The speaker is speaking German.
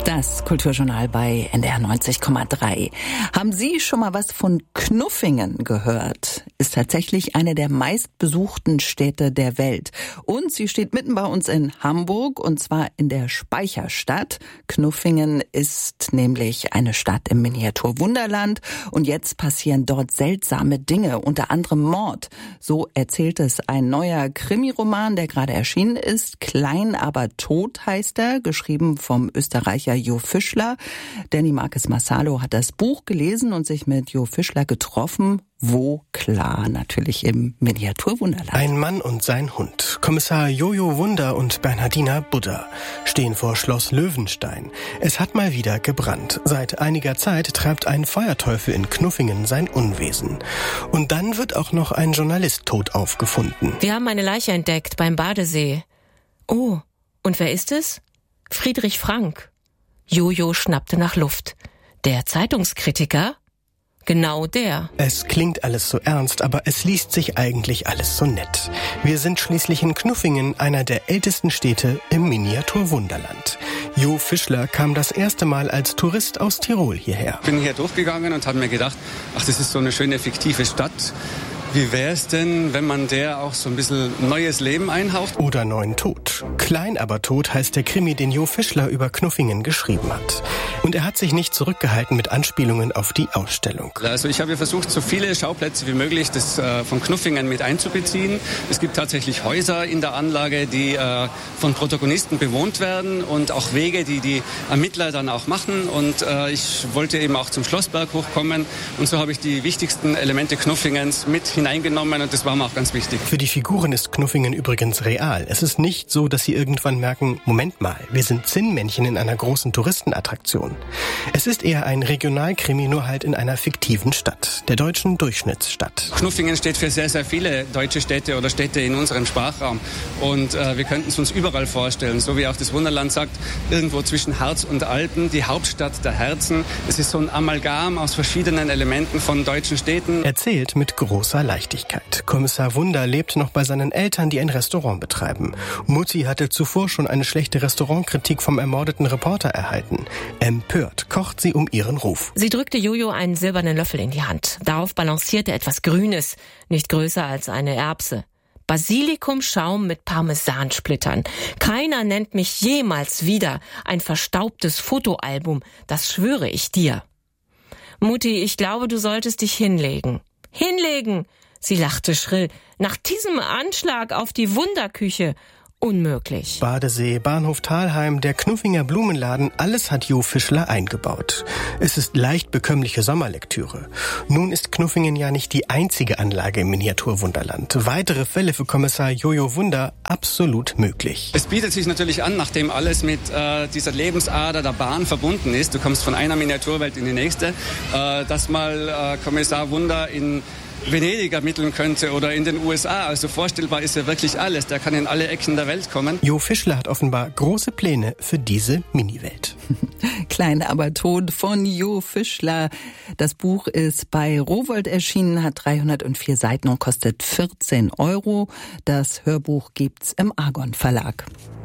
Das Kulturjournal bei NDR 90,3. Haben Sie schon mal was von Knuffingen gehört? Ist tatsächlich eine der meistbesuchten Städte der Welt. Und sie steht mitten bei uns in Hamburg, und zwar in der Speicherstadt. Knuffingen ist nämlich eine Stadt im Miniaturwunderland. Und jetzt passieren dort seltsame Dinge, unter anderem Mord. So erzählt es ein neuer Krimiroman, der gerade erschienen ist. Klein, aber tot heißt er, geschrieben vom Österreicher Jo Fischler. Danny Marquez Massalo hat das Buch gelesen und sich mit Jo Fischler getroffen. Wo? Klar, natürlich im Miniaturwunderland. Ein Mann und sein Hund, Kommissar Jojo Wunder und Bernhardina Buddha, stehen vor Schloss Löwenstein. Es hat mal wieder gebrannt. Seit einiger Zeit treibt ein Feuerteufel in Knuffingen sein Unwesen. Und dann wird auch noch ein Journalist tot aufgefunden. Wir haben eine Leiche entdeckt beim Badesee. Oh, und wer ist es? Friedrich Frank. Jojo schnappte nach Luft. Der Zeitungskritiker? Genau der. Es klingt alles so ernst, aber es liest sich eigentlich alles so nett. Wir sind schließlich in Knuffingen, einer der ältesten Städte im Miniaturwunderland. Jo Fischler kam das erste Mal als Tourist aus Tirol hierher. Ich bin hier durchgegangen und habe mir gedacht, ach, das ist so eine schöne fiktive Stadt. Wie wäre es denn, wenn man der auch so ein bisschen neues Leben einhaucht? Oder neuen Tod. Klein aber tot heißt der Krimi, den Jo Fischler über Knuffingen geschrieben hat. Und er hat sich nicht zurückgehalten mit Anspielungen auf die Ausstellung. Also ich habe hier versucht, so viele Schauplätze wie möglich von Knuffingen mit einzubeziehen. Es gibt tatsächlich Häuser in der Anlage, die von Protagonisten bewohnt werden, und auch Wege, die die Ermittler dann auch machen. Und ich wollte eben auch zum Schlossberg hochkommen. Und so habe ich die wichtigsten Elemente Knuffingens mit hineingenommen, und das war mir auch ganz wichtig. Für die Figuren ist Knuffingen übrigens real. Es ist nicht so, dass sie irgendwann merken, Moment mal, wir sind Zinnmännchen in einer großen Touristenattraktion. Es ist eher ein Regionalkrimi, nur halt in einer fiktiven Stadt, der deutschen Durchschnittsstadt. Knuffingen steht für sehr, sehr viele deutsche Städte oder Städte in unserem Sprachraum, und wir könnten es uns überall vorstellen, so wie auch das Wunderland sagt, irgendwo zwischen Harz und Alpen, die Hauptstadt der Herzen. Es ist so ein Amalgam aus verschiedenen Elementen von deutschen Städten. Erzählt mit großer Leichtigkeit. Kommissar Wunder lebt noch bei seinen Eltern, die ein Restaurant betreiben. Mutti hatte zuvor schon eine schlechte Restaurantkritik vom ermordeten Reporter erhalten. Empört kocht sie um ihren Ruf. Sie drückte Jojo einen silbernen Löffel in die Hand. Darauf balancierte etwas Grünes, nicht größer als eine Erbse. Basilikumschaum mit Parmesansplittern. Keiner nennt mich jemals wieder. Ein verstaubtes Fotoalbum, das schwöre ich dir. Mutti, ich glaube, du solltest dich hinlegen. Hinlegen! Sie lachte schrill. Nach diesem Anschlag auf die Wunderküche. Unmöglich. Badesee, Bahnhof Thalheim, der Knuffinger Blumenladen, alles hat Jo Fischler eingebaut. Es ist leicht bekömmliche Sommerlektüre. Nun ist Knuffingen ja nicht die einzige Anlage im Miniaturwunderland. Weitere Fälle für Kommissar Jojo Wunder absolut möglich. Es bietet sich natürlich an, nachdem alles mit dieser Lebensader der Bahn verbunden ist, du kommst von einer Miniaturwelt in die nächste, dass mal Kommissar Wunder in Venedig ermitteln könnte oder in den USA. Also vorstellbar ist ja wirklich alles. Der kann in alle Ecken der Welt kommen. Jo Fischler hat offenbar große Pläne für diese Miniwelt. Klein, aber tot von Jo Fischler. Das Buch ist bei Rowohlt erschienen, hat 304 Seiten und kostet 14 €. Das Hörbuch gibt's im Argon Verlag.